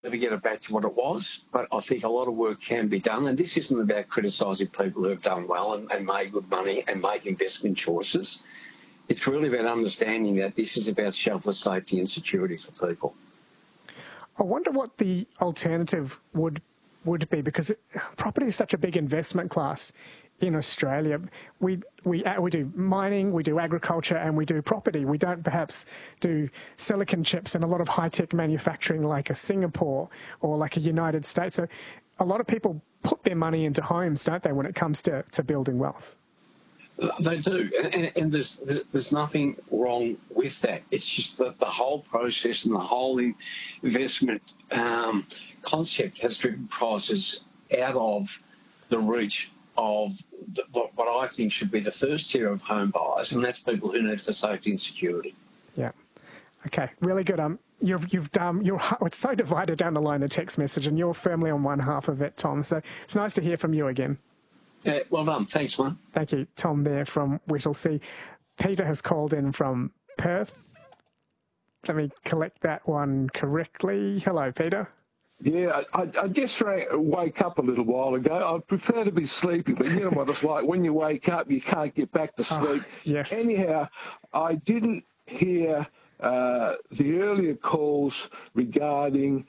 never get it back to what it was, but I think a lot of work can be done. And this isn't about criticising people who have done well and made good money and make investment choices. It's really about understanding that this is about shelter safety and security for people. I wonder what the alternative would be, because property is such a big investment class in Australia. We do mining, we do agriculture, and we do property. We don't perhaps do silicon chips and a lot of high-tech manufacturing like a Singapore or like a United States. So a lot of people put their money into homes, don't they, when it comes to building wealth? They do, and there's nothing wrong with that. It's just that the whole process and the whole investment concept has driven prices out of the reach of what I think should be the first tier of home buyers, and that's people who need the safety and security. Yeah. Okay. Really good. It's so divided down the line, the text message, and you're firmly on one half of it, Tom. So it's nice to hear from you again. Well done. Thanks, man. Thank you. Tom there from Whittlesea. Peter has called in from Perth. Let me collect that one correctly. Hello, Peter. Yeah, I just wake up a little while ago. I'd prefer to be sleeping, but you know what it's like. When you wake up, you can't get back to sleep. Yes. Anyhow, I didn't hear the earlier calls regarding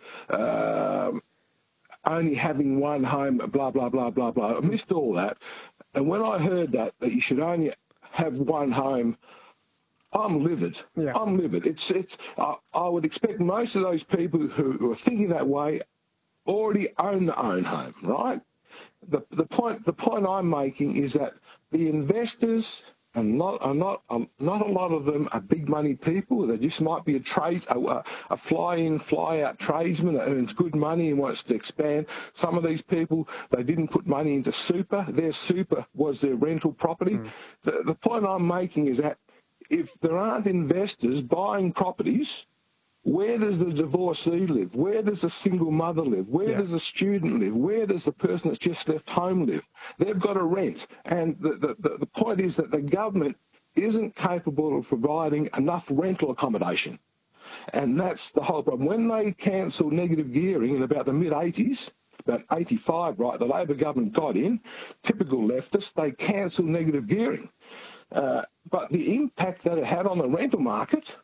only having one home, blah, blah, blah, blah, blah. I missed all that. And when I heard that you should only have one home, I'm livid. Yeah. I'm livid. I would expect most of those people who are thinking that way already own their own home, right? The point I'm making is that the investors, and not a lot of them are big money people. They just might be a fly-in, fly-out tradesman that earns good money and wants to expand. Some of these people, they didn't put money into super. Their super was their rental property. The point I'm making is that if there aren't investors buying properties, where does the divorcee live? Where does the single mother live? Where does the student live? Where does the person that's just left home live? They've got to rent. And the point is that the government isn't capable of providing enough rental accommodation. And that's the whole problem. When they cancelled negative gearing in about the mid-80s, about 85, right, the Labor government got in, typical leftists, they cancelled negative gearing. But the impact that it had on the rental market,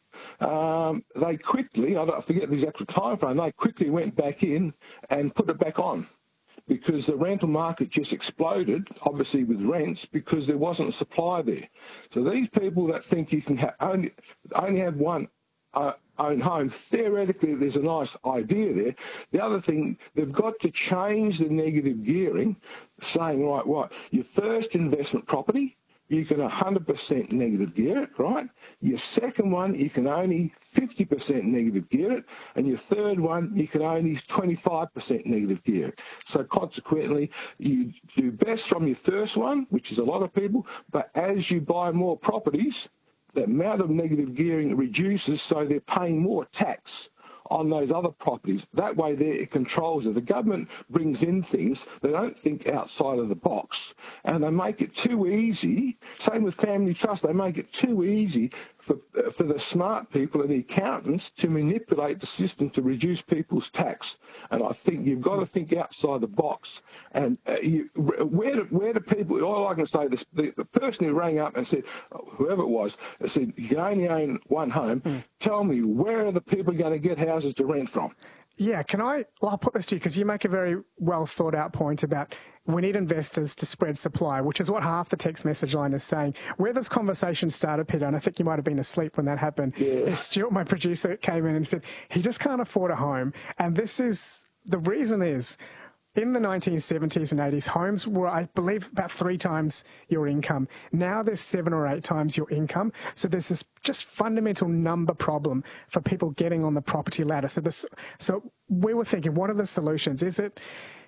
they quickly, I forget the exact time frame, they quickly went back in and put it back on because the rental market just exploded, obviously with rents, because there wasn't supply there. So these people that think you can only have one own home, theoretically there's a nice idea there. The other thing, they've got to change the negative gearing, saying, right, your first investment property, you can 100% negative gear it, right? Your second one, you can only 50% negative gear it. And your third one, you can only 25% negative gear it. So consequently, you do best from your first one, which is a lot of people, but as you buy more properties, the amount of negative gearing reduces, so they're paying more tax on those other properties. That way there it controls it. The government brings in things, they don't think outside of the box, and they make it too easy. Same with family trust, they make it too easy for the smart people and the accountants to manipulate the system to reduce people's tax. And I think you've got to think outside the box. And where do people, all I can say, the person who rang up and said, whoever it was, said, you can only own one home, tell me, where are the people going to get houses to rent from? Yeah, I'll put this to you because you make a very well thought out point about we need investors to spread supply, which is what half the text message line is saying. Where this conversation started, Peter, and I think you might have been asleep when that happened, is Stuart, my producer, came in and said he just can't afford a home. And the reason is, in the 1970s and 80s, homes were, I believe, about 3 times your income. Now there's 7 or 8 times your income. So there's this just fundamental number problem for people getting on the property ladder. So we were thinking, what are the solutions? Is it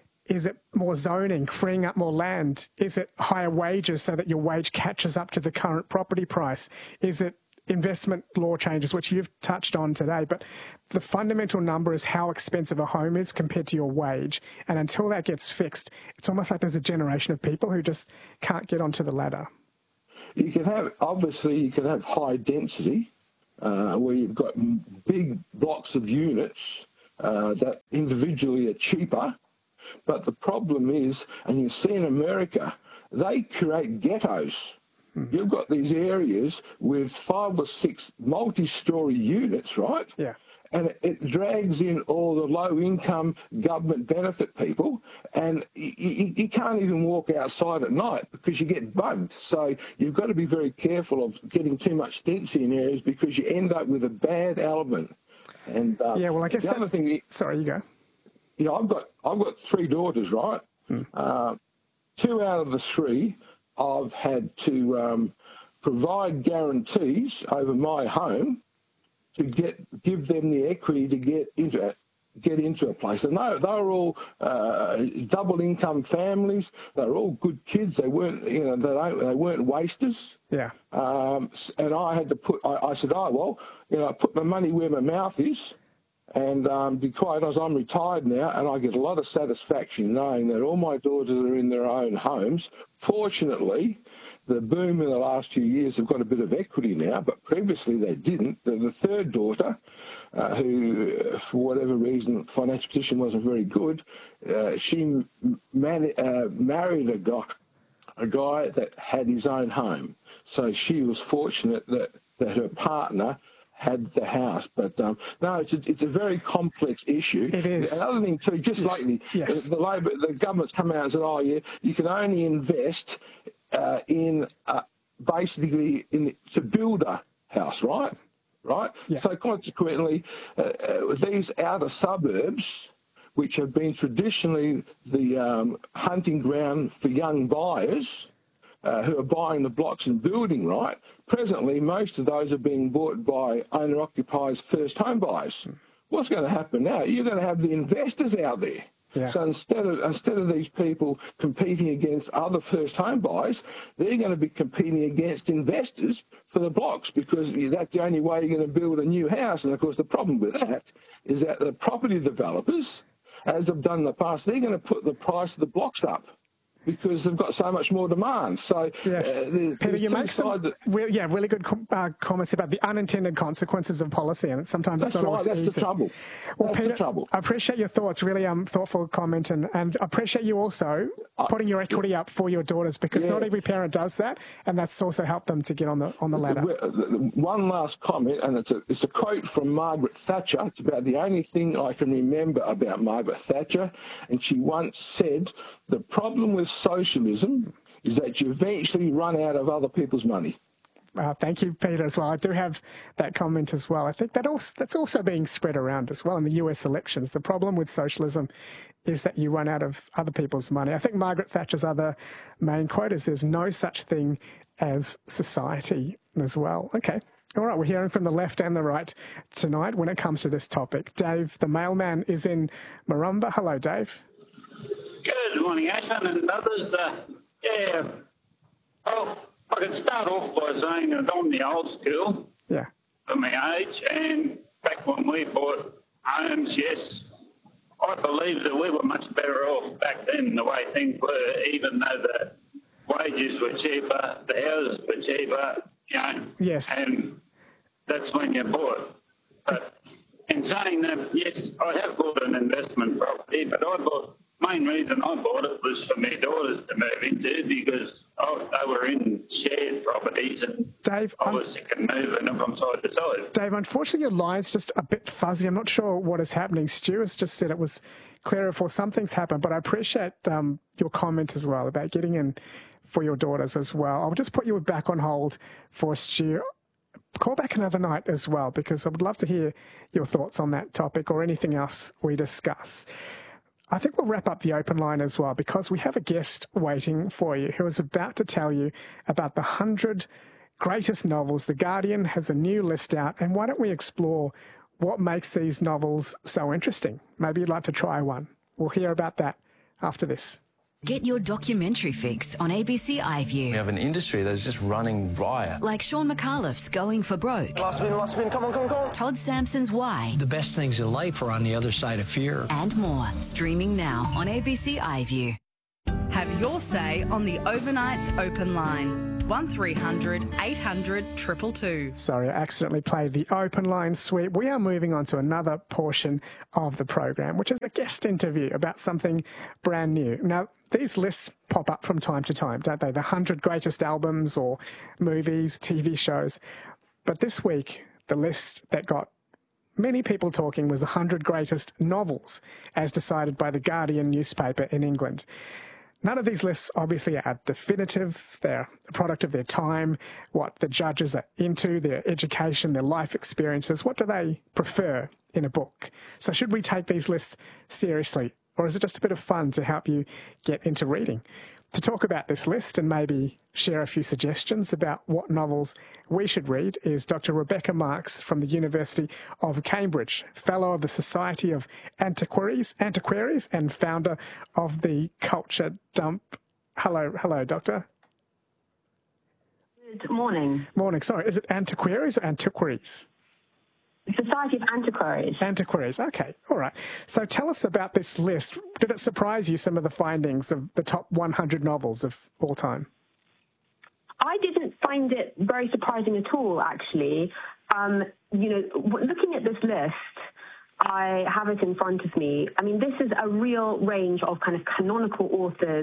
more zoning, freeing up more land? Is it higher wages so that your wage catches up to the current property price? Is it investment law changes, which you've touched on today? But the fundamental number is how expensive a home is compared to your wage. And until that gets fixed, it's almost like there's a generation of people who just can't get onto the ladder. You can have high density, where you've got big blocks of units that individually are cheaper. But the problem is, and you see in America, they create ghettos. You've got these areas with 5 or 6 multi-storey units, right? Yeah. And it drags in all the low-income government benefit people, and you can't even walk outside at night because you get bugged. So you've got to be very careful of getting too much density in areas because you end up with a bad element. And yeah, well, I guess the other thing. Sorry, you go. Yeah, I've got 3 daughters, right? 2 out of the 3, I've had to provide guarantees over my home to give them the equity to get into a place. And they were all double income families. They were all good kids. They weren't, they weren't wasters. Yeah. And I had to I said, put my money where my mouth is. And be quite honest, I'm retired now, and I get a lot of satisfaction knowing that all my daughters are in their own homes. Fortunately, the boom in the last few years have got a bit of equity now, but previously they didn't. The third daughter, who, for whatever reason, financial position wasn't very good, she married a guy that had his own home. So she was fortunate that her partner had the house. But no, it's a very complex issue. It is. Another thing too, just lately, the government's come out and said, you can only invest basically to build a house, right? Yeah. So consequently, these outer suburbs, which have been traditionally the hunting ground for young buyers, who are buying the blocks and building, right? Presently, most of those are being bought by owner-occupiers, first home buyers. What's going to happen now? You're going to have the investors out there. Yeah. So instead of these people competing against other first home buyers, they're going to be competing against investors for the blocks, because that's the only way you're going to build a new house. And of course, the problem with that is that the property developers, as they've done in the past, they're going to put the price of the blocks up, because they've got so much more demand. So, yes. Peter, you make some really good comments about the unintended consequences of policy, and sometimes it's not always easy. That's the trouble. Well, Peter, I appreciate your thoughts. Really thoughtful comment, and I appreciate you also putting your equity up for your daughters, because not every parent does that, and that's also helped them to get on the ladder. One last comment, and it's a quote from Margaret Thatcher. It's about the only thing I can remember about Margaret Thatcher, and she once said, "The problem with socialism is that you eventually run out of other people's money." Thank you, Peter, as well. I do have that comment as well. I think that's also being spread around as well in the US elections. The problem with socialism is that you run out of other people's money. I think Margaret Thatcher's other main quote is, "There's no such thing as society," as well. Okay. All right, we're hearing from the left and the right tonight when it comes to this topic. Dave, the mailman, is in Marumba. Hello, Dave. Good morning, Ashton and others. I could start off by saying that I'm the old school for my age, and back when we bought homes, yes, I believe that we were much better off back then the way things were, even though the wages were cheaper, the houses were cheaper, Yes. And that's when you bought. But in saying that, yes, I have bought an investment property, but main reason I bought it was for my daughters to move into, because they were in shared properties, and Dave, I was sick of moving them from side to side. Dave, unfortunately your line's just a bit fuzzy. I'm not sure what is happening. Stu has just said it was clearer before something's happened, but I appreciate your comment as well about getting in for your daughters as well. I'll just put you back on hold for Stu. Call back another night as well, because I would love to hear your thoughts on that topic or anything else we discuss. I think we'll wrap up the open line as well, because we have a guest waiting for you who is about to tell you about the 100 greatest novels. The Guardian has a new list out, and why don't we explore what makes these novels so interesting? Maybe you'd like to try one. We'll hear about that after this. Get your documentary fix on ABC iView. We have an industry that's just running riot. Like Sean McAuliffe's Going for Broke. Last spin, come on. Todd Sampson's Why. The best things in life are on the other side of fear. And more. Streaming now on ABC iView. Have your say on the Overnight's open line. 1300 800 222. Sorry, I accidentally played the open line sweep. We are moving on to another portion of the program, which is a guest interview about something brand new. Now, these lists pop up from time to time, don't they? The 100 greatest albums or movies, TV shows. But this week, the list that got many people talking was the 100 greatest novels, as decided by the Guardian newspaper in England. None of these lists obviously are definitive. They're a product of their time, what the judges are into, their education, their life experiences. What do they prefer in a book? So should we take these lists seriously, or is it just a bit of fun to help you get into reading? To talk about this list and maybe share a few suggestions about what novels we should read is Dr. Rebecca Marks from the University of Cambridge, Fellow of the Society of Antiquaries and founder of the Culture Dump. Hello, Doctor. Good morning. Morning. Sorry, is it Antiquaries or Antiquaries? Society of Antiquaries. Antiquaries, okay, all right. So tell us about this list. Did it surprise you, some of the findings of the top 100 novels of all time? I didn't find it very surprising at all, actually. Looking at this list, I have it in front of me. I mean, this is a real range of kind of canonical authors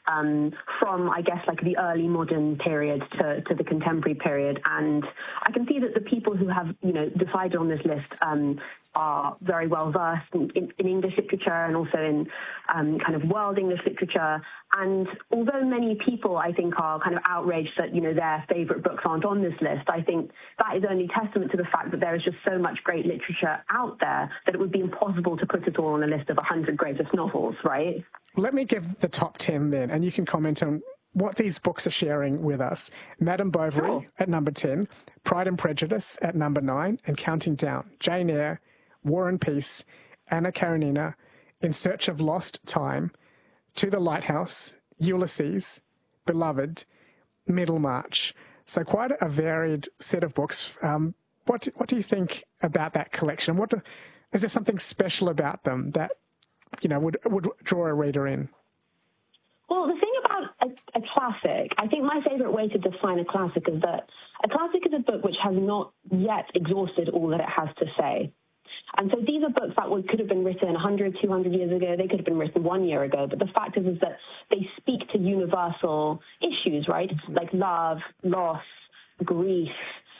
from, I guess, like the early modern period to the contemporary period. And I can see that the people who have, decided on this list are very well versed in English literature and also in kind of world English literature. And although many people, I think, are kind of outraged that, their favourite books aren't on this list, I think that is only testament to the fact that there is just so much great literature out there that it would be impossible to put it all on a list of 100 greatest novels, right? Let me give the top 10 then, and you can comment on what these books are sharing with us. Madame Bovary at number 10, Pride and Prejudice at number 9, and counting down. Jane Eyre, War and Peace, Anna Karenina, In Search of Lost Time, To the Lighthouse, Ulysses, Beloved, Middlemarch. So quite a varied set of books. What do you think about that collection? Is there something special about them that would draw a reader in? Well, the thing about a classic, I think my favourite way to define a classic is that a classic is a book which has not yet exhausted all that it has to say. And so these are books that could have been written 100, 200 years ago. They could have been written 1 year ago. But the fact is that they speak to universal issues, right? Like love, loss, grief,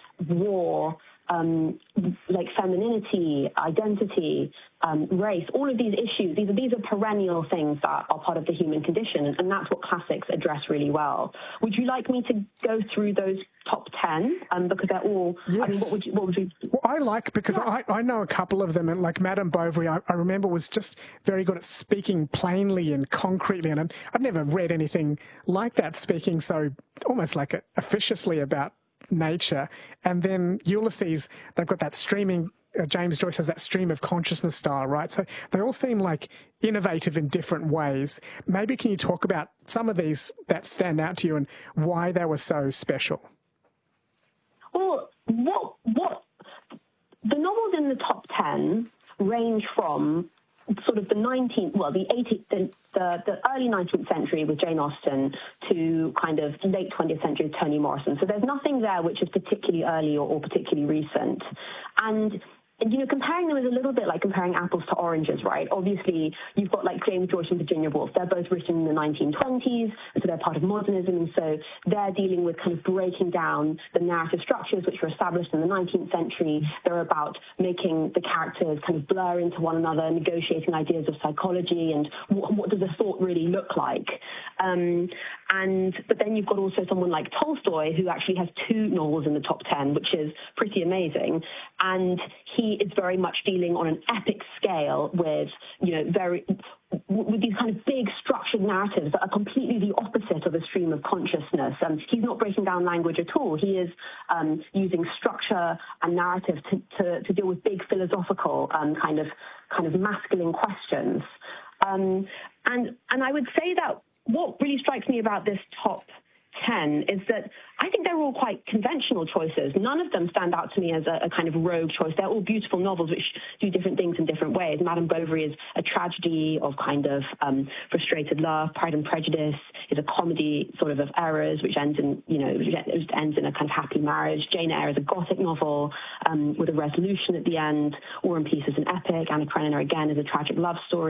war, like femininity, identity, race, all of these issues, these are perennial things that are part of the human condition, and that's what classics address really well. Would you like me to go through those top 10? Because they're all, yes. I mean, what would you... Well, I like, because I know a couple of them, and like Madame Bovary, I remember was just very good at speaking plainly and concretely, and I'd never read anything like that, speaking so almost like officiously about nature. And then Ulysses, they've got that streaming, James Joyce has that stream of consciousness style, right? So they all seem like innovative in different ways. Maybe can you talk about some of these that stand out to you and why they were so special? Well, what the novels in the top 10 range from sort of the early 19th century with Jane Austen to kind of late 20th century with Toni Morrison. So there's nothing there which is particularly early or particularly recent. And comparing them is a little bit like comparing apples to oranges, right? Obviously, you've got like James Joyce and Virginia Woolf. They're both written in the 1920s, and so they're part of modernism, and so they're dealing with kind of breaking down the narrative structures which were established in the 19th century. They're about making the characters kind of blur into one another, negotiating ideas of psychology and what does a thought really look like. But then you've got also someone like Tolstoy, who actually has 2 novels in the top 10, which is pretty amazing. And he is very much dealing on an epic scale with, with these kind of big structured narratives that are completely the opposite of a stream of consciousness. He's not breaking down language at all. He is using structure and narrative to deal with big philosophical kind of masculine questions. And I would say that what really strikes me about this top 10 is that I think they're all quite conventional choices. None of them stand out to me as a kind of rogue choice. They're all beautiful novels which do different things in different ways. Madame Bovary is a tragedy of kind of frustrated love. Pride and Prejudice is a comedy sort of errors which ends in, which ends in a kind of happy marriage. Jane Eyre is a Gothic novel with a resolution at the end. War and Peace is an epic. Anna Karenina, again, is a tragic love story.